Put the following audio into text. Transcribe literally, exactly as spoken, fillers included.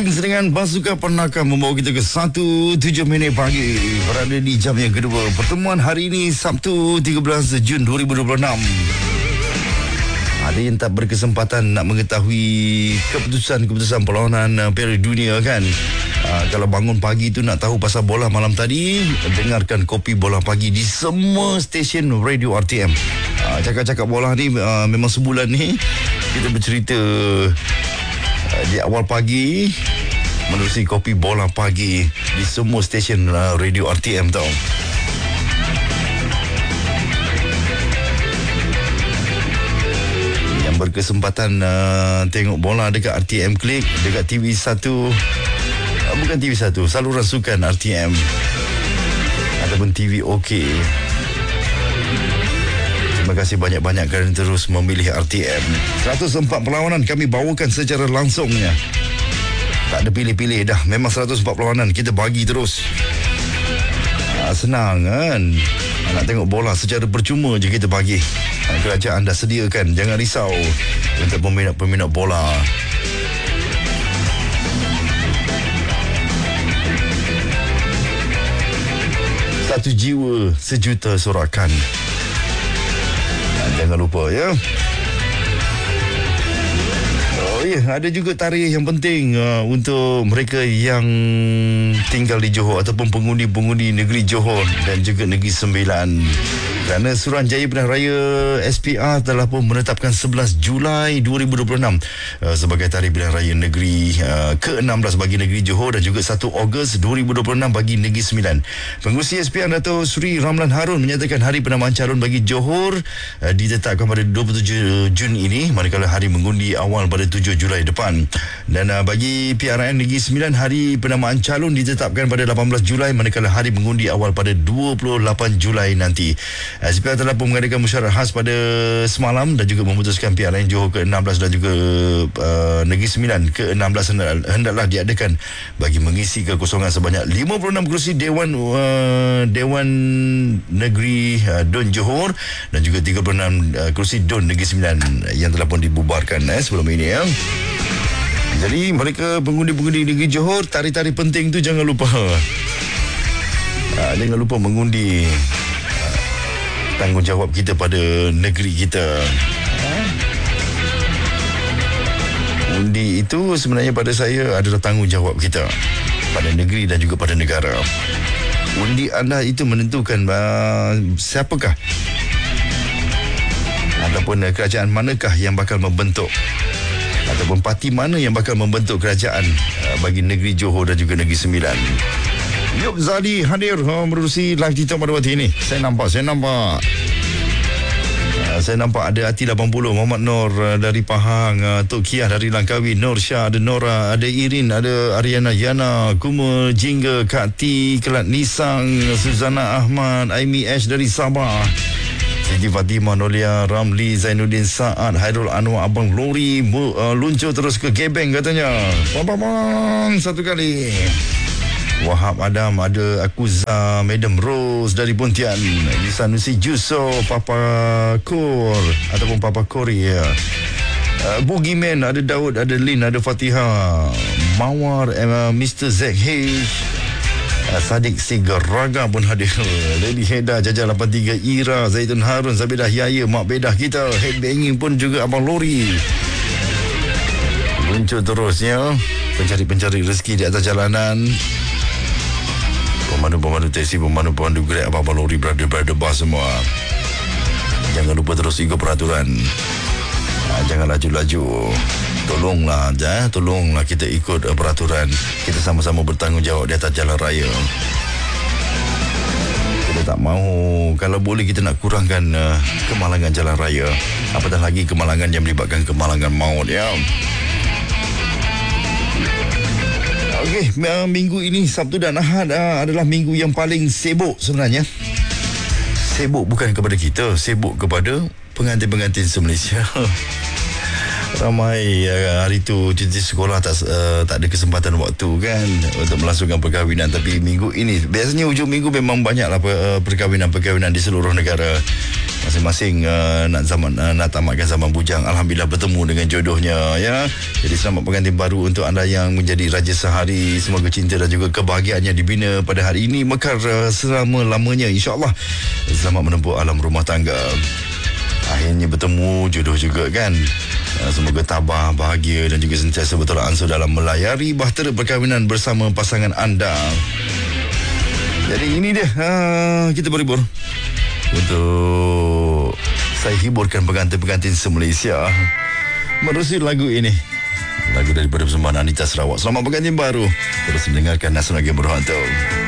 Wings dengan Basuka Penakam membawa kita ke satu tujuh minit pagi. Berada di jam yang kedua. Pertemuan hari ini Sabtu tiga belas Jun dua ribu dua puluh enam. Ada yang tak berkesempatan nak mengetahui keputusan-keputusan perlawanan Piala Dunia kan. Uh, kalau bangun pagi tu nak tahu pasal bola malam tadi, dengarkan Kopi Bola Pagi di semua stesen radio R T M. Uh, cakap-cakap bola ni uh, memang sebulan ni kita bercerita uh, di awal pagi menerusi Kopi Bola Pagi di semua stesen uh, radio R T M tau. Yang berkesempatan uh, tengok bola dekat R T M Click, dekat T V satu, uh, bukan T V satu, saluran sukan R T M ataupun T V OK. Terima kasih banyak-banyak kerana terus memilih R T M. seratus empat perlawanan kami bawakan secara langsungnya. Tak ada pilih-pilih dah. Memang seratus empat perlawanan kita bagi terus. Ha, senang kan? Nak tengok bola secara percuma je kita bagi. Ha, kerajaan dah sediakan. Jangan risau untuk peminat-peminat bola. Satu jiwa, sejuta sorakan. Jangan lupa ya. Oh ya, ada juga tarikh yang penting uh, untuk mereka yang tinggal di Johor ataupun pengundi-pengundi negeri Johor dan juga Negeri Sembilan. Kerana Suruhanjaya Pilihan Raya S P R telah pun menetapkan sebelas Julai dua ribu dua puluh enam uh, sebagai tarikh pilihan raya negeri uh, ke enam belas bagi negeri Johor dan juga satu Ogos dua ribu dua puluh enam bagi Negeri Sembilan. Pengerusi S P R Dato' Sri Ramlan Harun menyatakan hari penamaan calon bagi Johor uh, ditetapkan pada dua puluh tujuh Jun ini, manakala hari mengundi awal pada tujuh Julai depan. Dan uh, bagi P R N Negeri Sembilan, hari penamaan calon ditetapkan pada lapan belas Julai, manakala hari mengundi awal pada dua puluh lapan Julai nanti. S P R telah pun mengadakan mesyuarat khas pada semalam dan juga memutuskan P R N Johor ke enam belas dan juga uh, Negeri Sembilan ke enam belas hendaklah diadakan bagi mengisi kekosongan sebanyak lima puluh enam kerusi Dewan uh, Dewan Negeri uh, Dun Johor dan juga tiga puluh enam uh, kerusi Dun Negeri Sembilan yang telah pun dibubarkan eh, sebelum ini ya. Jadi mereka pengundi-pengundi negeri Johor, tarikh-tarikh penting tu jangan lupa. Uh, jangan lupa mengundi. Tanggungjawab kita pada negeri kita. Undi itu sebenarnya pada saya adalah tanggungjawab kita pada negeri dan juga pada negara. Undi anda itu menentukan uh, siapakah ataupun uh, kerajaan manakah yang bakal membentuk ataupun parti mana yang bakal membentuk kerajaan uh, bagi negeri Johor dan juga Negeri Sembilan. Yop Zali hadir uh, menerusi live TikTok pada waktu ini. Saya nampak, saya nampak uh, Saya nampak ada Ati lapan puluh, Muhammad Nur uh, dari Pahang, uh, Tok Kiah dari Langkawi, Nur Shah, ada Nora, ada Irin, ada Ariana Yana, Kuma Jingga, Kak T, Kelat Nisang, Suzana Ahmad, Aimi Ash dari Sabah, Siti Fatimah, Nolia Ramli, Zainuddin Saad, Hairul Anwar, Abang Lori uh, luncur terus ke Gebeng katanya. Bang, bang, bang, satu kali. Wahab Adam, ada Akuza, Madam Rose dari Pontian, Sanusi Juso, Papa Kor ataupun Papa Kori ya. Uh, Boogeyman, ada Daud, ada Lin, ada Fatihah, Mawar, uh, Mister Zack H, uh, Sadiq Sigaraga pun hadir. Lady Heda, Jajah lapan tiga, Ira, Zaitun Harun, Zabidah Yaya, Mak Bedah kita, Headbanging pun juga Abang Lori. Muncul terusnya pencari-pencari rezeki di atas jalanan. Pemandu-pemandu teksi, pemandu-pemandu Grab, abang-abang lori, brother-brother bus semua. Jangan lupa terus ikut peraturan. Ha, jangan laju-laju. Tolonglah, ja, tolonglah kita ikut uh, peraturan. Kita sama-sama bertanggungjawab di atas jalan raya. Kita tak mahu, kalau boleh kita nak kurangkan uh, kemalangan jalan raya. Apatah lagi kemalangan yang melibatkan kemalangan maut ya. Okey, minggu ini Sabtu dan Ahad uh, adalah minggu yang paling sibuk sebenarnya. Sibuk bukan kepada kita, sibuk kepada pengantin-pengantin se-Malaysia. Ramai uh, hari tu cuti sekolah tak uh, tak ada kesempatan waktu kan untuk melangsungkan perkahwinan, tapi minggu ini biasanya hujung minggu memang banyaklah uh, perkahwinan-perkahwinan di seluruh negara. Masing-masing uh, nak zaman uh, nak tamatkan zaman bujang, alhamdulillah bertemu dengan jodohnya ya. Jadi selamat pengantin baru untuk anda yang menjadi raja sehari. Semoga cinta dan juga kebahagiaannya dibina pada hari ini mekar uh, selama-lamanya insya-Allah. Selamat menempuh alam rumah tangga. Akhirnya bertemu jodoh juga kan. Semoga tabah, bahagia dan juga sentiasa bertolak ansur dalam melayari bahtera perkahwinan bersama pasangan anda. Jadi ini dia uh, kita berhibur untuk saya hiburkan pengantin-pengantin se-Malaysia menerusi lagu ini. Lagu daripada persembahan Anita Sarawak. Selamat pengantin baru. Terus mendengarkan Nasional Game Berhantu.